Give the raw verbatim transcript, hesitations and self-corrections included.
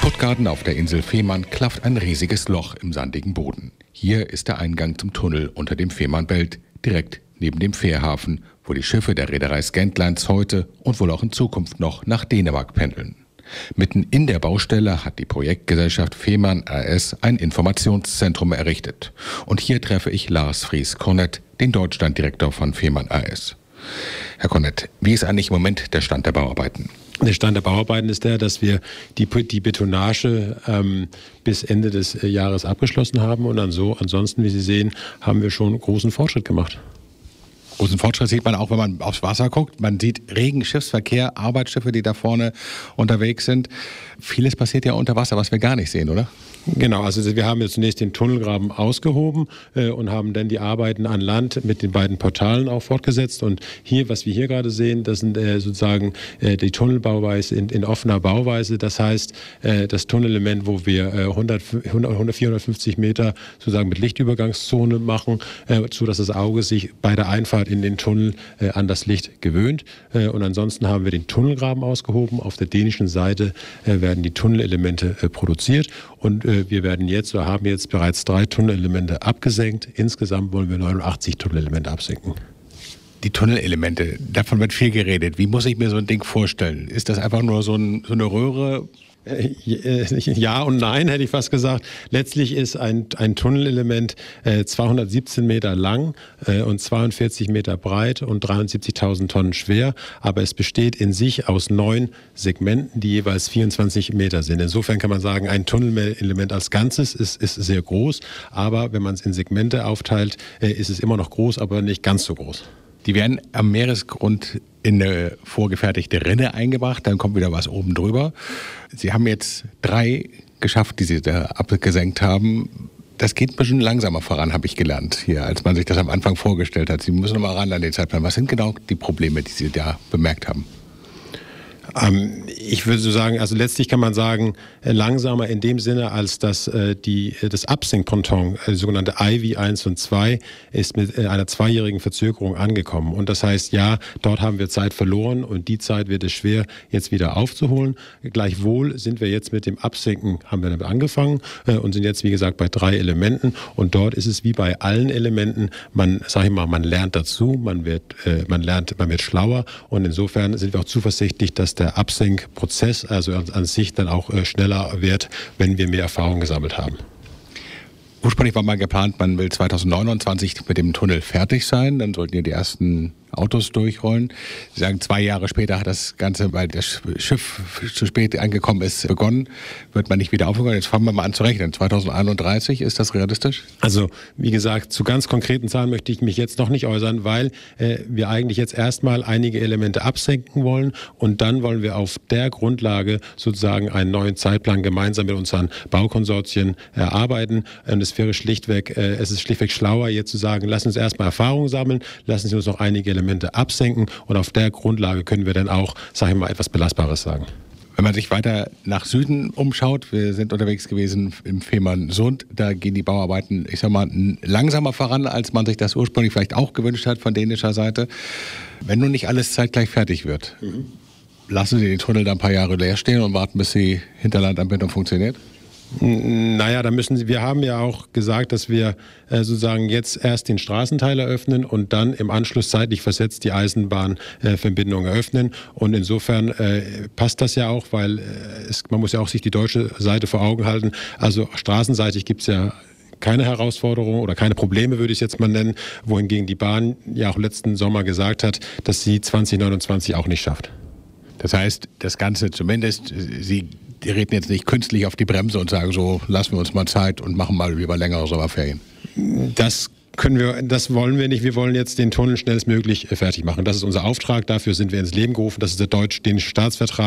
Puttgarden auf der Insel Fehmarn klafft ein riesiges Loch im sandigen Boden. Hier ist der Eingang zum Tunnel unter dem Fehmarnbelt, direkt neben dem Fährhafen, wo die Schiffe der Reederei Scandlines heute und wohl auch in Zukunft noch nach Dänemark pendeln. Mitten in der Baustelle hat die Projektgesellschaft Fehmarn A S ein Informationszentrum errichtet. Und hier treffe ich Lars Friis Kornett, den Deutschlanddirektor von Fehmarn A S. Herr Kornett, wie ist eigentlich im Moment der Stand der Bauarbeiten? Der Stand der Bauarbeiten ist der, dass wir die, die Betonage ähm, bis Ende des Jahres abgeschlossen haben. Und dann so, ansonsten, wie Sie sehen, haben wir schon großen Fortschritt gemacht. Großen Fortschritt sieht man auch, wenn man aufs Wasser guckt. Man sieht regen Schiffsverkehr, Arbeitsschiffe, die da vorne unterwegs sind. Vieles passiert ja unter Wasser, was wir gar nicht sehen, oder? Genau, also wir haben jetzt zunächst den Tunnelgraben ausgehoben äh, und haben dann die Arbeiten an Land mit den beiden Portalen auch fortgesetzt. Und hier, was wir hier gerade sehen, das sind äh, sozusagen äh, die Tunnelbauweise in, in offener Bauweise. Das heißt, äh, das Tunnelement, wo wir äh, hundert, hundert, vierhundertfünfzig Meter sozusagen mit Lichtübergangszone machen, äh, so dass das Auge sich bei der Einfahrt in den Tunnel äh, an das Licht gewöhnt. Äh, und ansonsten haben wir den Tunnelgraben ausgehoben. Auf der dänischen Seite äh, werden die Tunnelelemente äh, produziert. Und äh, wir werden jetzt oder haben jetzt bereits drei Tunnelelemente abgesenkt. Insgesamt wollen wir neunundachtzig Tunnelelemente absenken. Die Tunnelelemente, davon wird viel geredet. Wie muss ich mir so ein Ding vorstellen? Ist das einfach nur so, ein, so eine Röhre? Ja und nein, hätte ich fast gesagt. Letztlich ist ein, ein Tunnelelement äh, zweihundertsiebzehn Meter lang äh, und zweiundvierzig Meter breit und dreiundsiebzigtausend Tonnen schwer. Aber es besteht in sich aus neun Segmenten, die jeweils vierundzwanzig Meter sind. Insofern kann man sagen, ein Tunnelelement als Ganzes ist, ist sehr groß. Aber wenn man es in Segmente aufteilt, äh, ist es immer noch groß, aber nicht ganz so groß. Die werden am Meeresgrund in eine vorgefertigte Rinne eingebracht, dann kommt wieder was oben drüber. Sie haben jetzt drei geschafft, die Sie da abgesenkt haben. Das geht ein bisschen langsamer voran, habe ich gelernt hier, als man sich das am Anfang vorgestellt hat. Sie müssen noch mal ran an den Zeitplan. Was sind genau die Probleme, die Sie da bemerkt haben? Ähm, ich würde so sagen, also letztlich kann man sagen, äh, langsamer in dem Sinne, als dass äh, die, äh, das Absenkponton, äh, sogenannte I V eins und zwei, ist mit äh, einer zweijährigen Verzögerung angekommen. Und das heißt, ja, dort haben wir Zeit verloren und die Zeit wird es schwer, jetzt wieder aufzuholen. Gleichwohl sind wir jetzt mit dem Absenken, haben wir damit angefangen äh, und sind jetzt, wie gesagt, bei drei Elementen. Und dort ist es wie bei allen Elementen, man, sag ich mal, man lernt dazu, man wird, äh, man lernt, man wird schlauer. Und insofern sind wir auch zuversichtlich, dass der Absenkprozess also an, an sich dann auch äh, schneller wird, wenn wir mehr Erfahrung gesammelt haben. Ursprünglich war mal geplant, man will zweitausendneunundzwanzig mit dem Tunnel fertig sein, dann sollten hier die ersten Autos durchrollen. Sie sagen, zwei Jahre später hat das Ganze, weil das Schiff zu spät angekommen ist, begonnen. Wird man nicht wieder aufhören? Jetzt fangen wir mal an zu rechnen. zweitausendeinunddreißig, ist das realistisch? Also, wie gesagt, zu ganz konkreten Zahlen möchte ich mich jetzt noch nicht äußern, weil äh, wir eigentlich jetzt erstmal einige Elemente absenken wollen und dann wollen wir auf der Grundlage sozusagen einen neuen Zeitplan gemeinsam mit unseren Baukonsortien erarbeiten. Und es wäre schlichtweg, äh, es ist schlichtweg schlauer, jetzt zu sagen, lassen uns erstmal Erfahrung sammeln, lassen Sie uns noch einige Elemente Elemente absenken und auf der Grundlage können wir dann auch, sage ich mal, etwas Belastbares sagen. Wenn man sich weiter nach Süden umschaut, wir sind unterwegs gewesen im Fehmarnsund, da gehen die Bauarbeiten, ich sag mal, langsamer voran, als man sich das ursprünglich vielleicht auch gewünscht hat von dänischer Seite. Wenn nun nicht alles zeitgleich fertig wird, mhm. lassen Sie den Tunnel da ein paar Jahre leer stehen und warten, bis die Hinterlandanbindung funktioniert? Naja, da müssen Sie, wir haben ja auch gesagt, dass wir äh, sozusagen jetzt erst den Straßenteil eröffnen und dann im Anschluss zeitlich versetzt die Eisenbahnverbindung äh, eröffnen. Und insofern äh, passt das ja auch, weil äh, es, man muss ja auch sich die deutsche Seite vor Augen halten. Also straßenseitig gibt es ja keine Herausforderungen oder keine Probleme, würde ich es jetzt mal nennen, wohingegen die Bahn ja auch letzten Sommer gesagt hat, dass sie zwanzig neunundzwanzig auch nicht schafft. Das heißt, das Ganze zumindest, Sie die reden jetzt nicht künstlich auf die Bremse und sagen so, lassen wir uns mal Zeit und machen mal lieber längere Sommerferien. Das können wir, das wollen wir nicht. Wir wollen jetzt den Tunnel schnellstmöglich fertig machen. Das ist unser Auftrag. Dafür sind wir ins Leben gerufen. Das ist der deutsch-dänische Staatsvertrag.